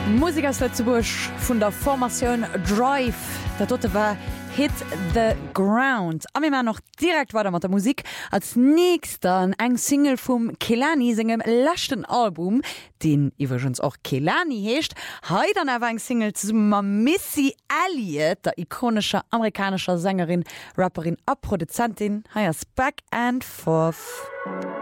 Musik aus Lützeburg vun der Formation Drive, dat dotte war Hit the Ground. Am immer noch direkt weiter mat der Musik als nächster eng Single vum Kehlani singem lachten Album, den iwwergens auch Kehlani heescht. Heit an erwer eng Single zu Missy Elliott, der ikonischer amerikanischer Sängerin, Rapperin a Produzentin, heiers Back and Forth.